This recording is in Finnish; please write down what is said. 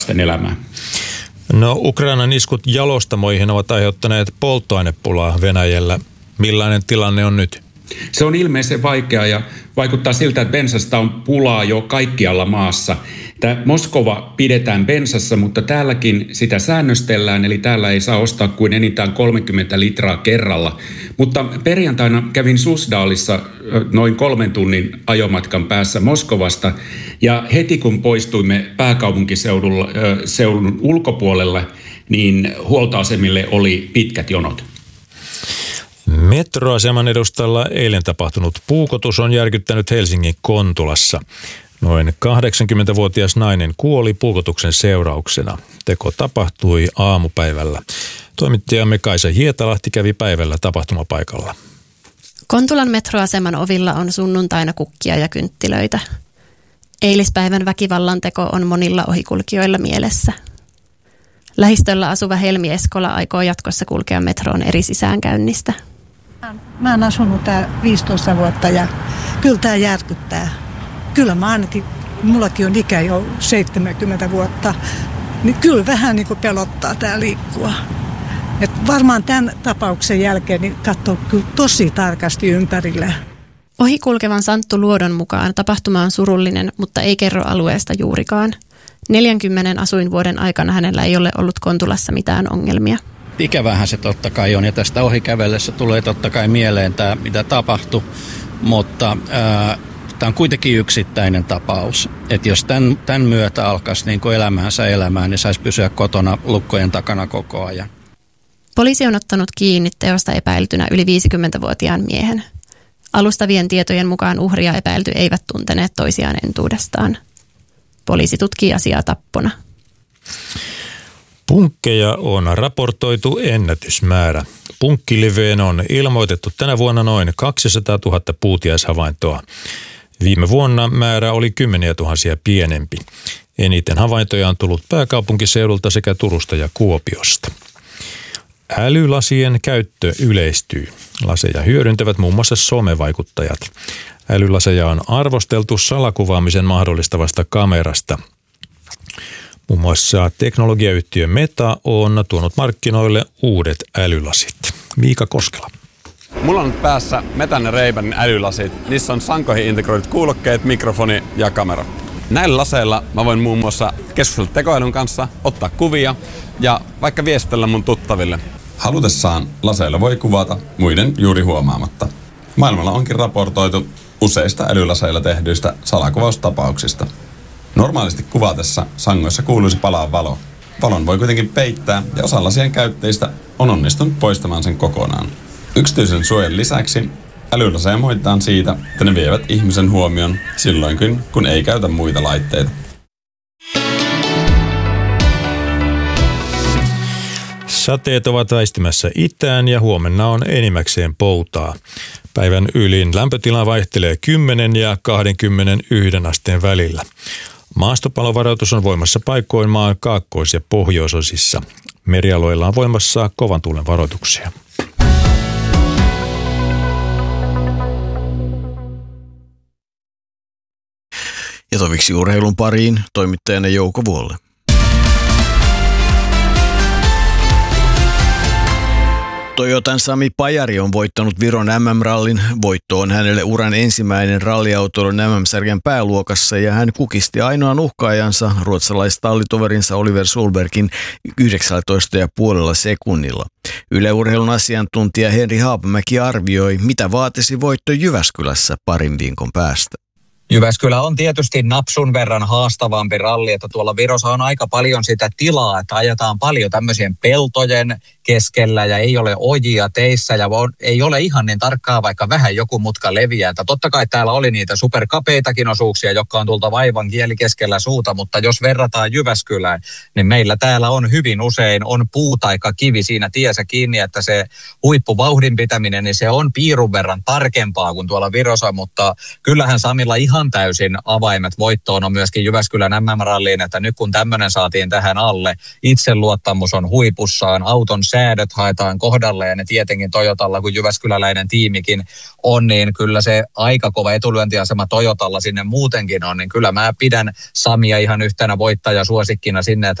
elämää. No, Ukrainan iskut jalostamoihin ovat aiheuttaneet polttoainepulaa Venäjällä. Millainen tilanne on nyt? Se on ilmeisen vaikea ja vaikuttaa siltä, että bensasta on pulaa jo kaikkialla maassa. Tämä Moskova pidetään bensassa, mutta täälläkin sitä säännöstellään, eli täällä ei saa ostaa kuin enintään 30 litraa kerralla. Mutta perjantaina kävin Susdalissa noin 3 tunnin ajomatkan päässä Moskovasta, ja heti kun poistuimme pääkaupunkiseudun ulkopuolelle, niin huoltoasemille oli pitkät jonot. Metroaseman edustalla eilen tapahtunut puukotus on järkyttänyt Helsingin Kontulassa. Noin 80-vuotias nainen kuoli puukotuksen seurauksena. Teko tapahtui aamupäivällä. Toimittajamme Kaisa Hietalahti kävi päivällä tapahtumapaikalla. Kontulan metroaseman ovilla on sunnuntaina kukkia ja kynttilöitä. Eilispäivän väkivallanteko on monilla ohikulkijoilla mielessä. Lähistöllä asuva Helmi Eskola aikoo jatkossa kulkea metroon eri sisäänkäynnistä. Mä oon asunut tää 15 vuotta ja kyllä tää järkyttää. Kyllä mä ainakin, mullakin on ikä jo 70 vuotta, niin kyllä vähän niin kuin pelottaa tää liikkua. Et varmaan tämän tapauksen jälkeen niin katsoo kyllä tosi tarkasti ympärille. Ohikulkevan Santtu Luodon mukaan tapahtuma on surullinen, mutta ei kerro alueesta juurikaan. 40 asuinvuoden aikana hänellä ei ole ollut Kontulassa mitään ongelmia. Ikävähän se totta kai on, ja tästä ohikävellessä tulee totta kai mieleen tämä, mitä tapahtui, mutta tämä on kuitenkin yksittäinen tapaus. Että jos tämän myötä alkaisi niin elämäänsä elämään, niin saisi pysyä kotona lukkojen takana koko ajan. Poliisi on ottanut kiinni teosta epäiltynä yli 50-vuotiaan miehen. Alustavien tietojen mukaan uhri ja epäilty eivät tunteneet toisiaan entuudestaan. Poliisi tutkii asiaa tappona. Punkkeja on raportoitu ennätysmäärä. Punkkiliveen on ilmoitettu tänä vuonna noin 200 000 puutiaishavaintoa. Viime vuonna määrä oli 10 000 pienempi. Eniten havaintoja on tullut pääkaupunkiseudulta sekä Turusta ja Kuopiosta. Älylasien käyttö yleistyy. Laseja hyödyntävät muun muassa somevaikuttajat. Älylaseja on arvosteltu salakuvaamisen mahdollistavasta kamerasta. Muun muassa teknologiayhtiö Meta on tuonut markkinoille uudet älylasit. Miika Koskela. Mulla on nyt päässä Metan ja Ray-Banin älylasit. Niissä on sankoihin integroidut kuulokkeet, mikrofoni ja kamera. Näillä laseilla mä voin muun muassa keskustella tekoälyn kanssa, ottaa kuvia ja vaikka viestellä mun tuttaville. Halutessaan laseilla voi kuvata muiden juuri huomaamatta. Maailmalla onkin raportoitu useista älylaseilla tehdyistä salakuvaustapauksista. Normaalisti kuvatessa sangoissa kuuluisi palaa valo. Valon voi kuitenkin peittää ja osa lasien käyttäjistä on onnistunut poistamaan sen kokonaan. Yksityisen suojan lisäksi älylaseja moititaan siitä, että ne vievät ihmisen huomion silloinkin, kun ei käytä muita laitteita. Sateet ovat väistymässä itään ja huomenna on enimmäkseen poutaa. Päivän ylin lämpötila vaihtelee 10 ja 21 asteen välillä. Maastopalovaroitus on voimassa paikoin maan kaakkois- ja pohjoisosissa. Merialueilla on voimassa kovan tuulen varoituksia. Ja toviksi urheilun pariin toimittajana Jouko Vuolle. Toyotan Sami Pajari on voittanut Viron MM-rallin. Voitto on hänelle uran ensimmäinen ralliautoilun MM-sarjan pääluokassa ja hän kukisti ainoan uhkaajansa ruotsalaistallitoverinsa Oliver Solbergin 19,5 sekunnilla. Yle Urheilun asiantuntija Henri Haapamäki arvioi, mitä vaatisi voitto Jyväskylässä parin viikon päästä. Jyväskylä on tietysti napsun verran haastavampi ralli, että tuolla Virossa on aika paljon sitä tilaa, että ajetaan paljon tämmöisien peltojen keskellä ja ei ole ojia teissä ja ei ole ihan niin tarkkaa, vaikka vähän joku mutka leviää. Että totta kai täällä oli niitä superkapeitakin osuuksia, jotka on tulta vaivan kieli keskellä suuta, mutta jos verrataan Jyväskylään, niin meillä täällä on hyvin usein on puu tai kivi siinä tiessä kiinni, että se huippuvauhdin pitäminen, niin se on piirun verran tarkempaa kuin tuolla Virossa, mutta kyllähän Samilla ihan täysin avaimet voittoon on myöskin Jyväskylän MM-ralliin, että nyt kun tämmöinen saatiin tähän alle, itseluottamus on huipussaan, auton säädöt haetaan kohdalle ja ne tietenkin Toyotalla, kun jyväskyläläinen tiimikin on, niin kyllä se aika kova etulyöntiasema Toyotalla sinne muutenkin on, niin kyllä mä pidän Samia ihan yhtenä voittajasuosikkina sinne, että